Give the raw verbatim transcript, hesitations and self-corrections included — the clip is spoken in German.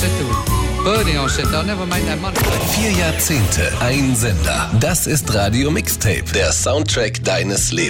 said to Birding, I said, they'll never make that money. Vier Jahrzehnte, ein Sender. Das ist Radio Mixtape, der Soundtrack deines Lebens.